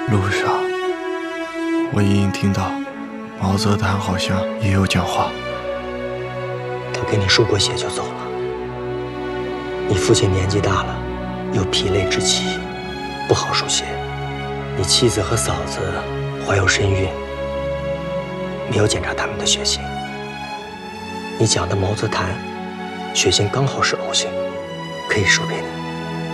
路上，我隐隐听到毛泽东好像也有讲话。 他给你输过血就走了。你父亲年纪大了，有疲累之气，不好输血。你妻子和嫂子怀有身孕，没有检查他们的血型。你讲的毛泽东血型刚好是 O 型，可以输给你。